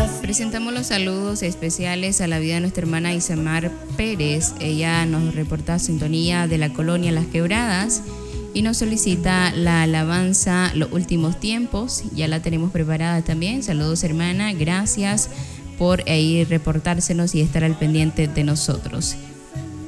Presentamos los saludos especiales a la vida de nuestra hermana Isamar Pérez. Ella nos reporta sintonía de la colonia Las Quebradas y nos solicita la alabanza Los Últimos Tiempos. Ya la tenemos preparada también. Saludos, hermana. Gracias por ahí reportársenos y estar al pendiente de nosotros.